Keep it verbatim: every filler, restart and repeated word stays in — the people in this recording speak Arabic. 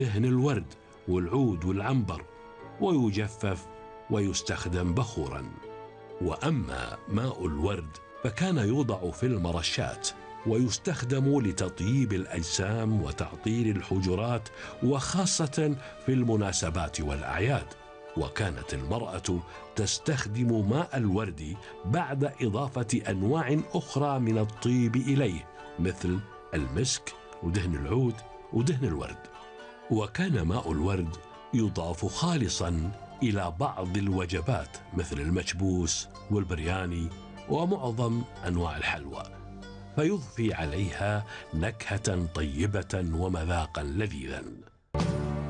دهن الورد والعود والعنبر، ويجفف ويستخدم بخورا. وأما ماء الورد فكان يوضع في المرشات، ويستخدم لتطييب الأجسام وتعطير الحجرات، وخاصة في المناسبات والأعياد. وكانت المرأة تستخدم ماء الورد بعد إضافة أنواع أخرى من الطيب إليه، مثل المسك ودهن العود ودهن الورد. وكان ماء الورد يضاف خالصا إلى بعض الوجبات مثل المكبوس والبرياني ومعظم أنواع الحلوى، فيضفي عليها نكهة طيبة ومذاقا لذيذا.